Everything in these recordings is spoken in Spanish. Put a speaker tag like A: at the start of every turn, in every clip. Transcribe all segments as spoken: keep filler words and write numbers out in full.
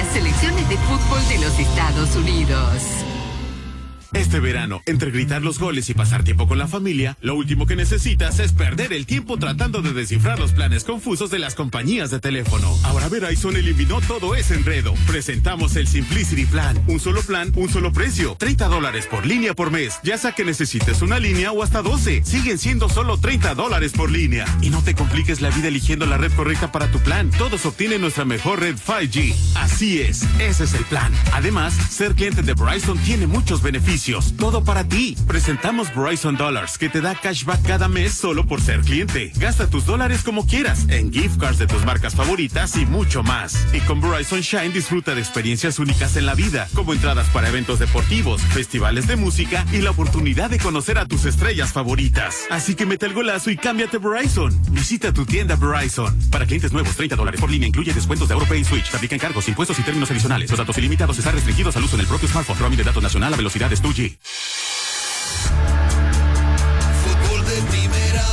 A: las selecciones de fútbol de los Estados Unidos.
B: Este verano, entre gritar los goles y pasar tiempo con la familia, lo último que necesitas es perder el tiempo tratando de descifrar los planes confusos de las compañías de teléfono. Ahora Verizon eliminó todo ese enredo. Presentamos el Simplicity Plan. Un solo plan, un solo precio. treinta dólares por línea por mes. Ya sea que necesites una línea o hasta doce. Siguen siendo solo treinta dólares por línea. Y no te compliques la vida eligiendo la red correcta para tu plan. Todos obtienen nuestra mejor red cinco G. Así es, ese es el plan. Además, ser cliente de Verizon tiene muchos beneficios. Todo para ti. Presentamos Verizon Dollars, que te da cashback cada mes solo por ser cliente. Gasta tus dólares como quieras, en gift cards de tus marcas favoritas y mucho más. Y con Verizon Shine disfruta de experiencias únicas en la vida, como entradas para eventos deportivos, festivales de música y la oportunidad de conocer a tus estrellas favoritas. Así que mete el golazo y cámbiate Verizon. Visita tu tienda Verizon. Para clientes nuevos, treinta dólares por línea, incluye descuentos de AuroPay y Switch. Se aplican cargos, impuestos y términos adicionales. Los datos ilimitados están restringidos al uso en el propio smartphone. Roaming de datos nacional a velocidades dos G.
C: Fútbol de primera.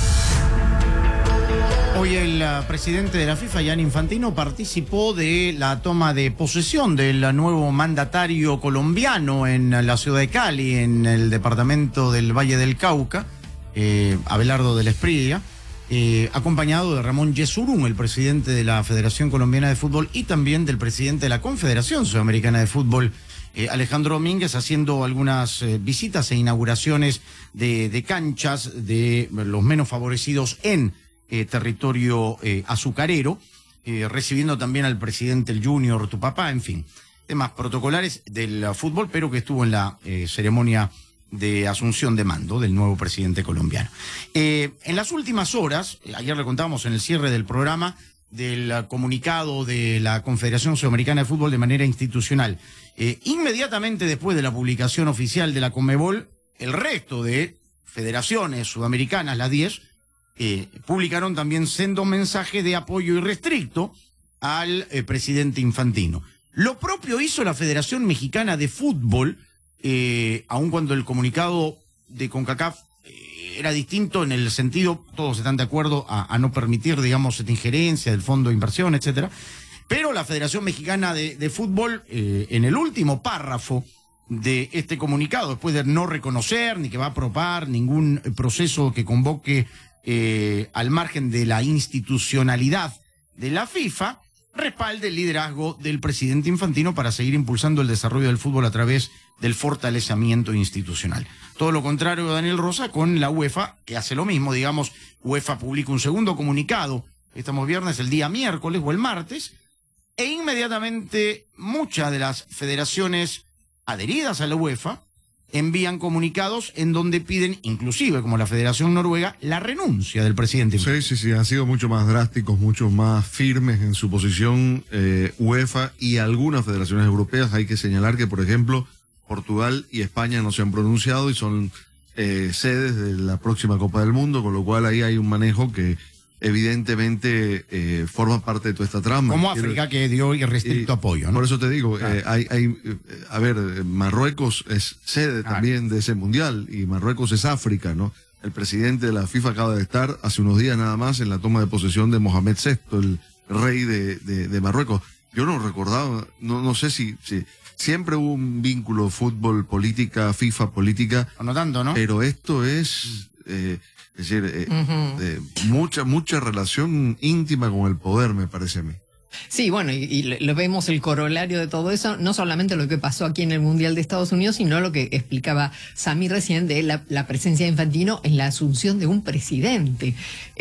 D: Hoy el uh, presidente de la FIFA, Gianni Infantino, participó de la toma de posesión del nuevo mandatario colombiano en la ciudad de Cali, en el departamento del Valle del Cauca, eh, Abelardo del Espriella, eh, acompañado de Ramón Yesurún, el presidente de la Federación Colombiana de Fútbol, y también del presidente de la Confederación Sudamericana de Fútbol, Eh, Alejandro Domínguez, haciendo algunas eh, visitas e inauguraciones de, de canchas de los menos favorecidos en eh, territorio eh, azucarero, eh, recibiendo también al presidente el Junior, tu papá, en fin, temas protocolares del fútbol, pero que estuvo en la eh, ceremonia de asunción de mando del nuevo presidente colombiano. Eh, en las últimas horas, ayer le contábamos en el cierre del programa, del comunicado de la Confederación Sudamericana de Fútbol de manera institucional. Eh, inmediatamente después de la publicación oficial de la Conmebol, el resto de federaciones sudamericanas, las diez, eh, publicaron también sendo mensaje de apoyo irrestricto al eh, presidente Infantino. Lo propio hizo la Federación Mexicana de Fútbol, eh, aun cuando el comunicado de CONCACAF era distinto en el sentido, todos están de acuerdo a, a no permitir, digamos, esta injerencia del fondo de inversión, etcétera. Pero la Federación Mexicana de, de Fútbol, eh, en el último párrafo de este comunicado, después de no reconocer ni que va a aprobar ningún proceso que convoque eh, al margen de la institucionalidad de la FIFA, respalda el liderazgo del presidente Infantino para seguir impulsando el desarrollo del fútbol a través del fortalecimiento institucional. Todo lo contrario, Daniel Rosa, con la UEFA, que hace lo mismo, digamos, UEFA publica un segundo comunicado, estamos viernes, el día miércoles o el martes, e inmediatamente muchas de las federaciones adheridas a la UEFA envían comunicados en donde piden, inclusive como la Federación Noruega, la renuncia del presidente.
E: Sí, sí, sí, han sido mucho más drásticos, mucho más firmes en su posición eh, UEFA y algunas federaciones europeas. Hay que señalar que, por ejemplo, Portugal y España no se han pronunciado y son eh, sedes de la próxima Copa del Mundo, con lo cual ahí hay un manejo que evidentemente eh, forma parte de toda esta trama.
D: Como África, que dio irrestricto
E: y,
D: apoyo, ¿no?
E: Por eso te digo,
D: Claro.
E: eh, hay, hay, eh, a ver, Marruecos es sede
D: Claro.
E: también de ese mundial y Marruecos es África, ¿no? El presidente de la FIFA acaba de estar hace unos días nada más en la toma de posesión de Mohamed sexto, el rey de, de, de Marruecos. Yo no recordaba, no, no sé si, si siempre hubo un vínculo fútbol, política, FIFA, política.
D: No tanto, ¿no?
E: Pero esto es... Eh, Es decir, eh,
F: Uh-huh.
E: eh, mucha, mucha relación íntima con el poder, me parece a mí.
F: Sí, bueno, y, y lo vemos el corolario de todo eso, no solamente lo que pasó aquí en el Mundial de Estados Unidos, sino lo que explicaba Samir recién de la, la presencia de Infantino en la asunción de un presidente.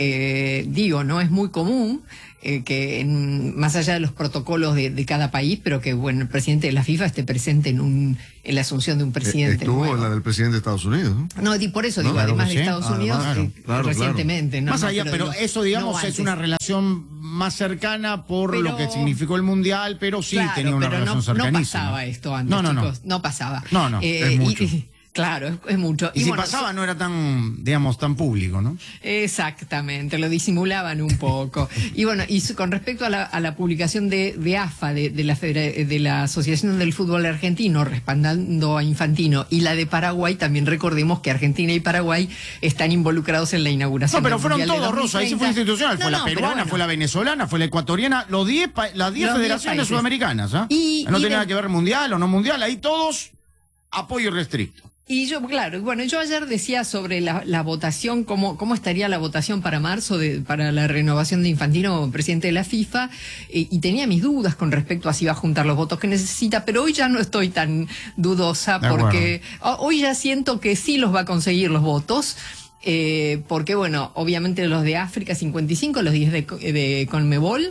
F: Eh, digo, no es muy común eh, que en, más allá de los protocolos de, de cada país, pero que bueno, el presidente de la FIFA esté presente en un en la asunción de un presidente.
E: Estuvo
F: nuevo.
E: en la del presidente de Estados Unidos, ¿no?
F: No, y por eso
E: No,
F: digo,
E: claro
F: además
D: que
F: de
D: sí.
F: Estados
E: Además,
F: Unidos,
E: claro,
F: eh,
E: claro,
F: recientemente. No,
D: Más
F: no,
D: allá, pero,
F: digo,
D: eso, digamos,
F: no
D: es
F: antes.
D: una relación más cercana por
F: Pero-
D: lo que significó el Mundial, pero sí
F: Claro,
D: tenía una
F: pero
D: relación
F: no, no
D: cercanísima.
F: pasaba esto antes,
D: No, no, no.
F: chicos. No pasaba.
D: No, no,
F: Eh,
E: es
F: y-
E: mucho.
F: y- Claro, es, es mucho.
D: Y, y si
F: bueno,
D: pasaba
F: so-
D: no era tan, digamos, tan público, ¿no?
F: Exactamente, lo disimulaban un poco. Y bueno, y con respecto a la, a la publicación de, de A F A, de, de, la Federa- de la Asociación del Fútbol Argentino, respaldando a Infantino, y la de Paraguay, también recordemos que Argentina y Paraguay están involucrados en la inauguración.
D: No, pero
F: del
D: fueron
F: Mundial de
D: todos, Rosa, ahí sí fue institucional.
F: No,
D: fue la
F: no, pero
D: peruana,
F: bueno.
D: fue la venezolana, fue la ecuatoriana, los diez pa- las diez
F: Los diez
D: federaciones
F: países.
D: sudamericanas. ¿Ah?
F: Y-
D: no
F: y
D: tiene
F: de-
D: nada que ver mundial o no mundial, ahí todos apoyo restricto.
F: Y yo, claro, bueno, yo ayer decía sobre la, la votación, cómo, cómo estaría la votación para marzo de, para la renovación de Infantino, presidente de la FIFA, eh, y tenía mis dudas con respecto a si va a juntar los votos que necesita, pero hoy ya no estoy tan dudosa
D: De
F: porque ho- hoy ya siento que sí los va a conseguir los votos. Eh, porque, bueno, obviamente los de África cincuenta y cinco, los diez de, co- de Conmebol,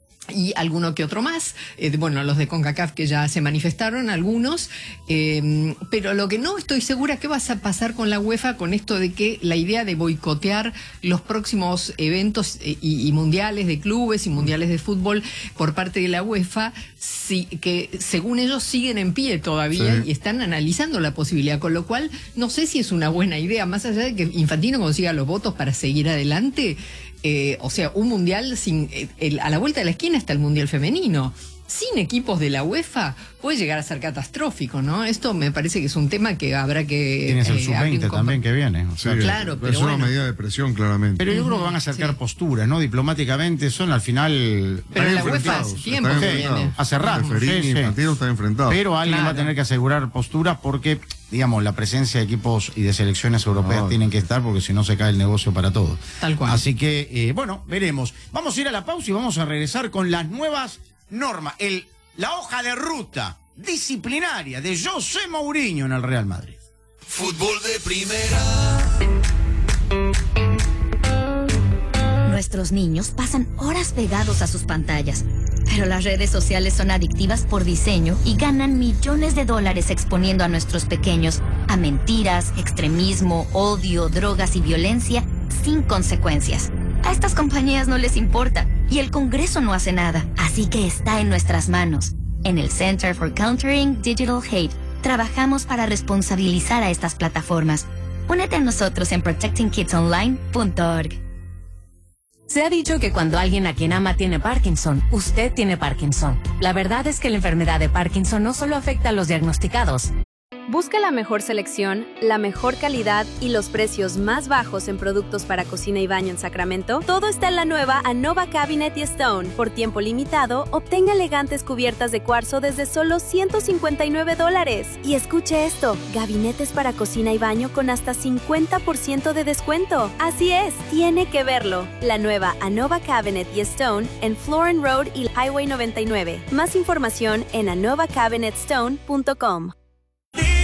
F: y alguno que otro más, eh, bueno, los de CONCACAF que ya se manifestaron, algunos, eh, pero lo que no estoy segura, ¿qué va a pasar con la UEFA con esto de que la idea de boicotear los próximos eventos eh, y, y mundiales de clubes y mundiales de fútbol por parte de la UEFA, sí, que según ellos siguen en pie todavía
E: Sí.
F: y están analizando la posibilidad, con lo cual no sé si es una buena idea, más allá de que Infantino consiga los votos para seguir adelante. Eh, o sea, un mundial sin eh, el, a la vuelta de la esquina está el mundial femenino. Sin equipos de la UEFA puede llegar a ser catastrófico, ¿no? Esto me parece que es un tema que habrá que...
D: Tienes el
F: eh,
D: sub
F: abrir
D: veinte
F: un
D: también
F: compa-
D: que viene. O sea,
E: Sí,
F: claro,
E: es
F: pero
E: una
F: bueno.
E: medida de presión, claramente.
D: Pero yo creo que van a acercar
F: Sí.
D: posturas, ¿no? Diplomáticamente son al final...
F: Pero
E: Están
F: la UEFA
E: enfrentados,
F: hace tiempo
E: están
F: que
E: enfrentados.
F: viene.
D: Hace rato,
E: Ceferín
D: sí,
E: y
D: sí.
E: Infantino están enfrentados.
D: Pero alguien
F: Claro.
D: va a tener que asegurar posturas porque, digamos, la presencia de equipos y de selecciones europeas
E: No,
D: tienen que estar porque si no se cae el negocio para todos.
F: Tal cual.
D: Así que, eh, bueno, veremos. Vamos a ir a la pausa y vamos a regresar con las nuevas normas. El, la hoja de ruta disciplinaria de José Mourinho en el Real Madrid.
C: Fútbol de primera.
G: Nuestros niños pasan horas pegados a sus pantallas, pero las redes sociales son adictivas por diseño y ganan millones de dólares exponiendo a nuestros pequeños a mentiras, extremismo, odio, drogas y violencia sin consecuencias. A estas compañías no les importa y el Congreso no hace nada, así que está en nuestras manos. En el Center for Countering Digital Hate, trabajamos para responsabilizar a estas plataformas. Únete a nosotros en protecting kids online punto org.
H: Se ha dicho que cuando alguien a quien ama tiene Parkinson, usted tiene Parkinson. La verdad es que la enfermedad de Parkinson no solo afecta a los diagnosticados.
I: Busca la mejor selección, la mejor calidad y los precios más bajos en productos para cocina y baño en Sacramento. Todo está en la nueva Anova Cabinet y Stone. Por tiempo limitado, obtenga elegantes cubiertas de cuarzo desde solo ciento cincuenta y nueve dólares. Y escuche esto, gabinetes para cocina y baño con hasta cincuenta por ciento de descuento. Así es, tiene que verlo. La nueva Anova Cabinet y Stone en Florin Road y Highway noventa y nueve. Más información en anova cabinet stone punto com.